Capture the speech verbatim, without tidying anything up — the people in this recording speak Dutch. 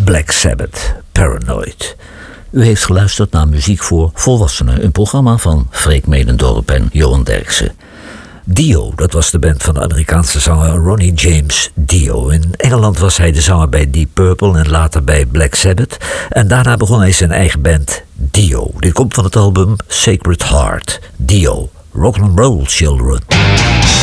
Black Sabbath, Paranoid. U heeft geluisterd naar Muziek voor Volwassenen, een programma van Freek Medendorp en Johan Derksen. Dio, dat was de band van de Amerikaanse zanger Ronnie James Dio. In Engeland was hij de zanger bij Deep Purple en later bij Black Sabbath. En daarna begon hij zijn eigen band Dio. Dit komt van het album Sacred Heart. Dio, Rock and Roll Children.